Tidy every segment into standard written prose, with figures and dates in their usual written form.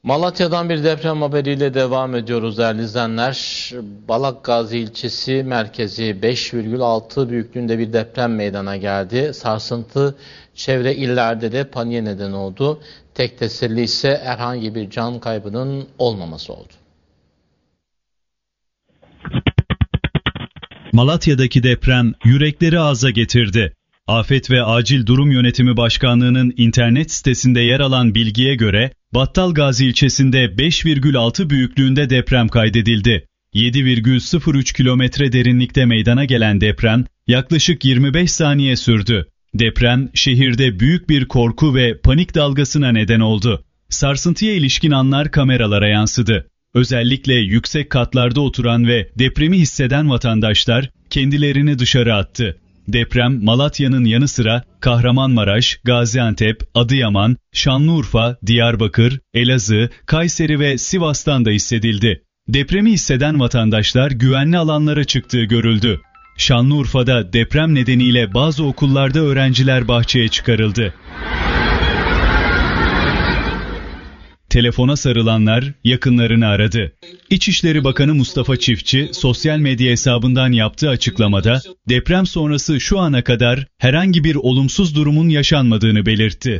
Malatya'dan bir deprem haberiyle devam ediyoruz değerli izleyenler. Balakgazi ilçesi merkezi 5,6 büyüklüğünde bir deprem meydana geldi. Sarsıntı çevre illerde de paniğe neden oldu. Tek teselli ise herhangi bir can kaybının olmaması oldu. Malatya'daki deprem yürekleri ağza getirdi. Afet ve Acil Durum Yönetimi Başkanlığı'nın internet sitesinde yer alan bilgiye göre Battalgazi ilçesinde 5,6 büyüklüğünde deprem kaydedildi. 7,03 kilometre derinlikte meydana gelen deprem yaklaşık 25 saniye sürdü. Deprem şehirde büyük bir korku ve panik dalgasına neden oldu. Sarsıntıya ilişkin anlar kameralara yansıdı. Özellikle yüksek katlarda oturan ve depremi hisseden vatandaşlar kendilerini dışarı attı. Deprem Malatya'nın yanı sıra Kahramanmaraş, Gaziantep, Adıyaman, Şanlıurfa, Diyarbakır, Elazığ, Kayseri ve Sivas'tan da hissedildi. Depremi hisseden vatandaşlar güvenli alanlara çıktığı görüldü. Şanlıurfa'da deprem nedeniyle bazı okullarda öğrenciler bahçeye çıkarıldı. Telefona sarılanlar yakınlarını aradı. İçişleri Bakanı Mustafa Çiftçi sosyal medya hesabından yaptığı açıklamada deprem sonrası şu ana kadar herhangi bir olumsuz durumun yaşanmadığını belirtti.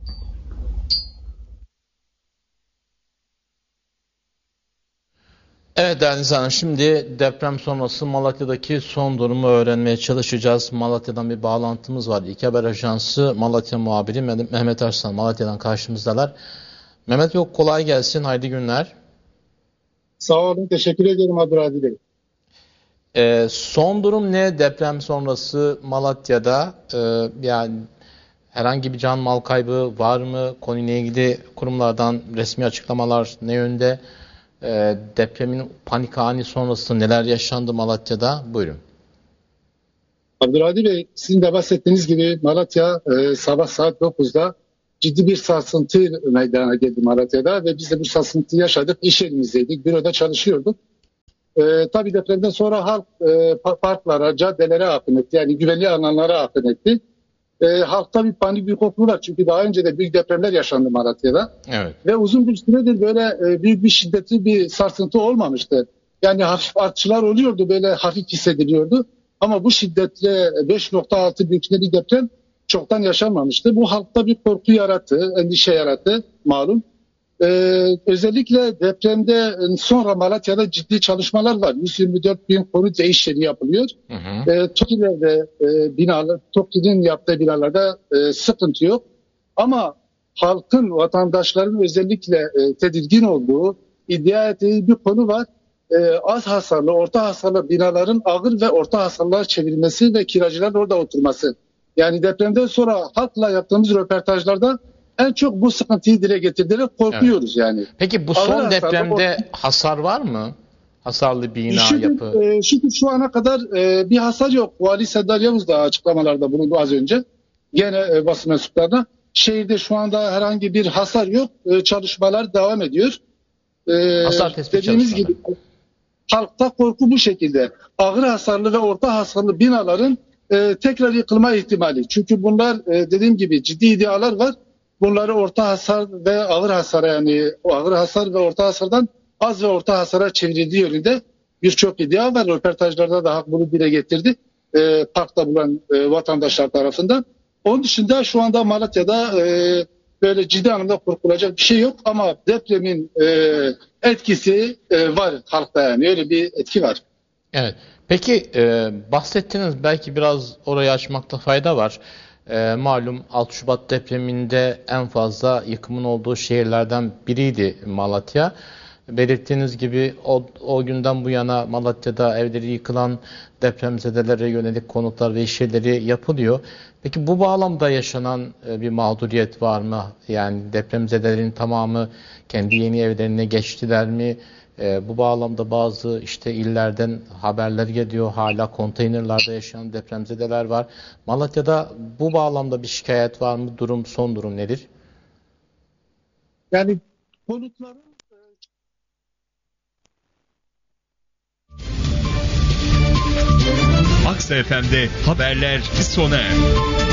Evet değerli izleyenler, şimdi deprem sonrası Malatya'daki son durumu öğrenmeye çalışacağız. Malatya'dan bir bağlantımız var. İlk Haber Ajansı Malatya muhabiri Mehmet Arslan Malatya'dan karşımızdalar. Mehmet Bey, kolay gelsin, hayırlı günler. Sağ olun, teşekkür ederim Abdülhadi Bey. Son durum ne deprem sonrası Malatya'da? Yani herhangi bir can mal kaybı var mı? Konuyla ilgili kurumlardan resmi açıklamalar ne yönde? Depremin panik ani sonrası neler yaşandı Malatya'da? Buyurun. Abdülhadi Bey, sizin de bahsettiğiniz gibi Malatya sabah saat 9'da ciddi bir sarsıntı meydana geldi Malatya'da ve biz de bu sarsıntıyı yaşadık. İş yerimizdeydik, büroda çalışıyorduk. Tabii depremden sonra halk parklara, caddelere akın etti. Yani güvenli alanlara akın etti. Halkta bir panik, bir korku var. Çünkü daha önce de büyük depremler yaşandı Malatya'da. Evet. Ve uzun bir süredir böyle büyük bir şiddetli bir sarsıntı olmamıştı. Yani hafif artışlar oluyordu, böyle hafif hissediliyordu. Ama bu şiddetle 5,6 büyüklüğünde bir deprem çoktan yaşanmamıştı. Bu halkta bir korku yarattı, endişe yarattı malum. Özellikle depremde sonra Malatya'da ciddi çalışmalar var. 124 bin konut ve iş yeri yapılıyor. TOKİ'lerde binalar, TOKİ'nin yaptığı binalarda sıkıntı yok. Ama halkın, vatandaşların özellikle tedirgin olduğu, iddia ettiği bir konu var. Az hasarlı, orta hasarlı binaların ağır ve orta hasarlığa çevrilmesi ve kiracıların orada oturması. Yani depremden sonra halkla yaptığımız röportajlarda en çok bu sıkıntıyı dile getirdiler. Korkuyoruz yani. Peki bu son depremde hasar var mı? Hasarlı bina yapı. Şükür şu ana kadar bir hasar yok. Vali Seddar Yavuz da açıklamalarda bulundu az önce. Gene basın mensuplarına. Şehirde şu anda herhangi bir hasar yok. Çalışmalar devam ediyor. Hasar tespit dediğimiz gibi halkta korku bu şekilde. Ağır hasarlı ve orta hasarlı binaların tekrar yıkılma ihtimali. Çünkü bunlar dediğim gibi ciddi iddialar var. Bunları orta hasar ve ağır hasara, yani ağır hasar ve orta hasardan az ve orta hasara çevrildiği yönünde birçok iddia var. Röportajlarda da halk bunu dile getirdi. Parkta bulan vatandaşlar tarafından. Onun dışında şu anda Malatya'da böyle ciddi anlamda korkulacak bir şey yok. Ama depremin etkisi var halkta, yani öyle bir etki var. Evet. Peki bahsettiniz, belki biraz orayı açmakta fayda var. Malum 6 Şubat depreminde en fazla yıkımın olduğu şehirlerden biriydi Malatya. Belirttiğiniz gibi o günden bu yana Malatya'da evleri yıkılan depremzedelere yönelik konutlar ve iş yerleri yapılıyor. Peki bu bağlamda yaşanan bir mağduriyet var mı? Yani depremzedelerin tamamı kendi yeni evlerine geçtiler mi? Bu bağlamda bazı illerden haberler geliyor. Hala konteynerlarda yaşayan depremzedeler var. Malatya'da bu bağlamda bir şikayet var mı? Son durum nedir? Yani konutların Aks FM'de haberler sona erdi.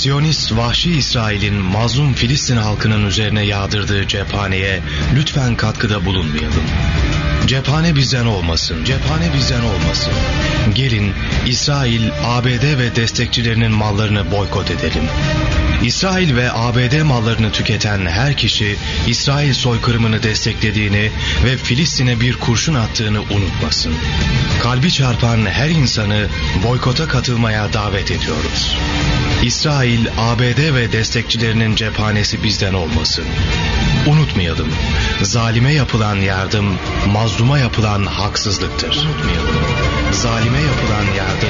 Siyonist vahşi İsrail'in mazlum Filistin halkının üzerine yağdırdığı cephaneye lütfen katkıda bulunmayalım. Cephane bizden olmasın, cephane bizden olmasın. Gelin İsrail, ABD ve destekçilerinin mallarını boykot edelim. İsrail ve ABD mallarını tüketen her kişi İsrail soykırımını desteklediğini ve Filistin'e bir kurşun attığını unutmasın. Kalbi çarpan her insanı boykota katılmaya davet ediyoruz. İsrail, ABD ve destekçilerinin cephanesi bizden olmasın. Unutmayalım, zalime yapılan yardım, mazluma yapılan haksızlıktır. Unutmayalım, zalime yapılan yardım,